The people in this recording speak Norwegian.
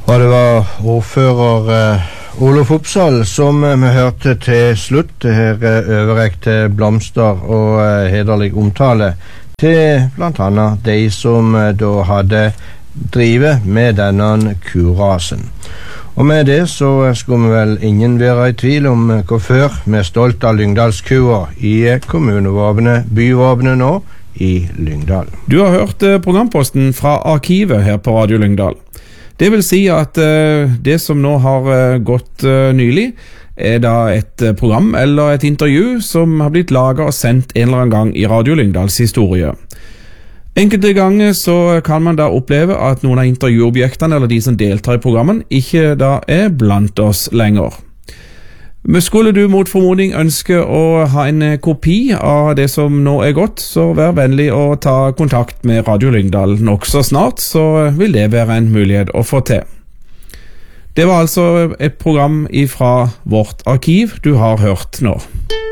Og det var ordfører Olof Opsahl som vi hørte til slutt. Det her overrekte blomster og hederlig omtale til blant annet de som da hadde drivet med denne kurasen. Og med det så skulle vi vel ingen være i tvil om hvorfor vi er stolt av Lyngdalskua i kommunevåpenet, byvåpenet nå i Lyngdal. Du har hørt programposten fra arkivet her på Radio Lyngdal. Det vil si at det som nå har gått nylig, er da et program eller et intervju som har blitt laget og sendt en eller annen gang i Radio Lyngdals historie. Enkelte ganger så kan man da oppleve at noen av intervjuobjektene eller de som deltar i programmen ikke da er blant oss lenger. Men skulle du mot formodning ønske å ha en kopi av det som nå er gått, så vær vennlig å ta kontakt med Radio Lyngdal nok så snart, så vil det være en mulighet å få til. Det var altså et program fra vårt arkiv du har hørt nå.